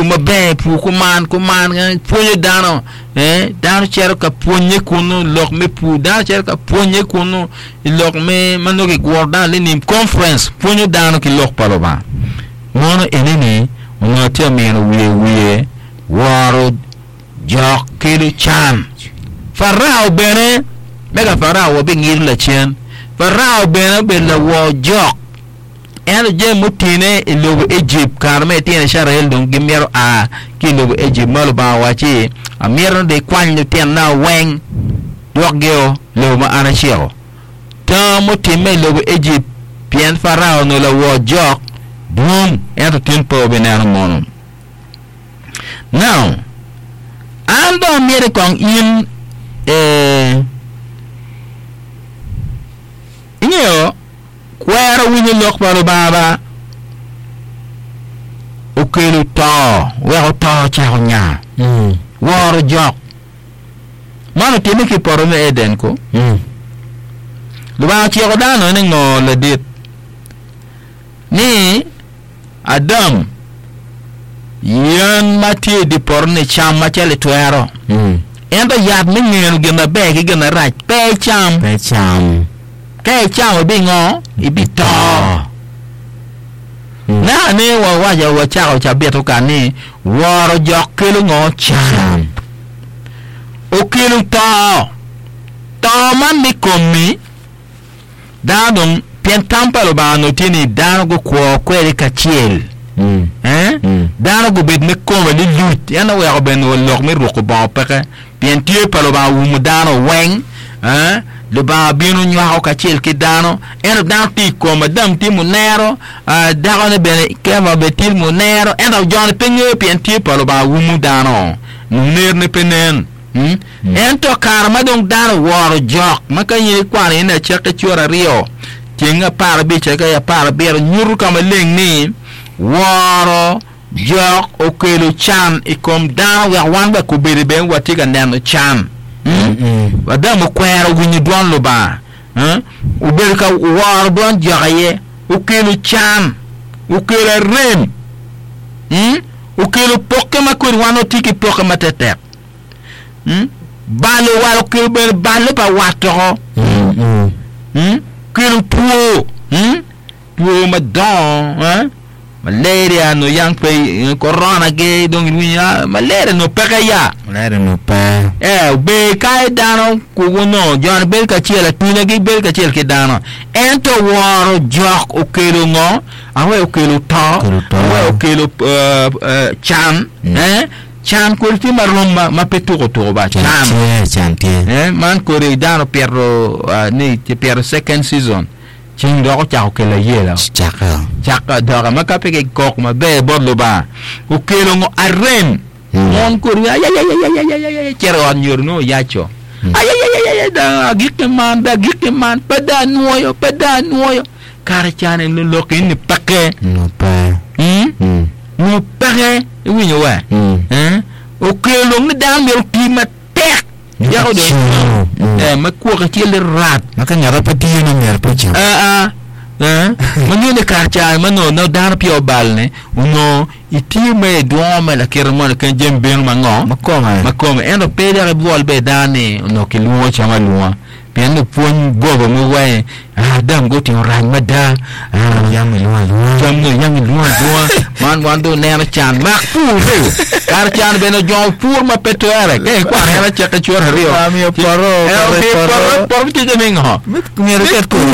ma be pu kuman punye dano dano chero ka punye kunu lok me pu dano chero ka punye kunu lok me mano ke guarda le nim conference punye dano ki lok paloba mono eneni ono tia meno wiye waro jok kilo chan farao bene mega farao be ngir la chen farao bene be la wo jok eno je mutine ilogo Egypt karme tiene Israel dong gimero a kilogo Egypt malo ba wachi amiro de kwanyo tien na weng dogeo lo ma anachio ta mutime ilogo Egypt pien farao no la wo jok boom eno tempo benano mono now ando mire kong in inyo kwera winyo lok palo baba ukelu to wero to chao nya woro jok mano tini ki poro me Eden ko luba chieko dano ni ngo le dit ni Adam yan mati di poro ni cham machele tuero endo yad mi ngenu gina begi gina rach pe cham kay chao bingo ibito na ne wa chao cha beto kani woro jok kelu ngo cham o kelu to man mi komi dadum pentampa lo ba no tini dano go kwere kachiel dano go bet me ko li lut yana wa ben lok mi ro ko ba peke pentie palo ba wu dano weng le ba binu nyao ka chel ki dano en dan ti ko madam ti munero dago ne bene kema betil munero en jon penye penti palo ba wumu dano nuner ne penen en to kar madong dano woro jok makanye kwani ne cheka chora rio tinga par bi cheka ya par ber nyuru kama leng ni woro jok okelo chan ikom dano wa wan ba ko bere ben watiga nano chan Wadam kwera winyi duan lo ba ubelka war duan jagaye ukelu chan ukelu rem ukelu poke makwir wano tiki poke matetek balo walo ukelu bel balo pa watoro ukelu puo madon malaria no yang pe corona ge dong winya malaria no pekaya malaria no pa be kai dano ku no jon bel ka chiela tuna ge bel ka chiel ke dano ento woro jok okelo ngo awe okelo to awe okelo chan chan ko ti marlomba ma petu ko to ba chan man ko re dano perro ni ti per second season ching do ko chao ke la yela chaka do ma ka pe ke kok ma be bodlo ba o kelo ngo arem mon ko ya chero an yor no yacho da gikman pada nuoyo kar chane no lokin ni pake no pake wi no wa o kelo ngo dam yo ti ma tek ya ko de ma ko ka ci le rat maka ngara pati no mer pecha manu ne karcha mano no dar pio balne uno itime duoma la kermon kan jembe mango makoma eno pede bol be dane no ki luo chama luo pian no pon bobo mo wae dam go tin ran mada yang luo jam no yang luo man wando ne na chan mak pu karchan beno jo pur ma petuere ke kwa hera chaka chora rio mi poro ti de mingo mi reket ku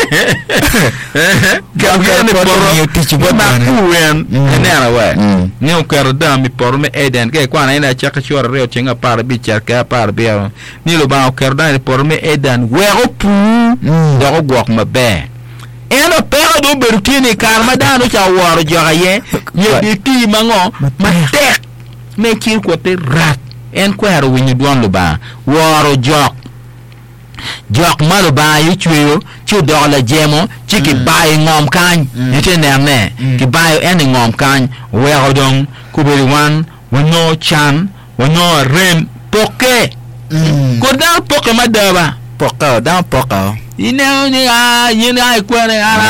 ne poro ti ma kuwen ne na wa ne o kar da mi poro me Eden ke kwa na chaka chora rio chenga par bi chaka par bi ni lo ba o kar da poro me Eden wero pu do go ma be eno pero do bertini karma dano cha woro jogaye ye ti mango ma tek me kir ko te rat en kwero winyi duan lo ba woro jok malo ba yu chweyo chu do la jemo chiki bai ngom kan ite ne ki bai en ngom kan wero dong kubeli wan wono chan wono rem poke ko da poke madaba poka da poka ine ni a kwere ara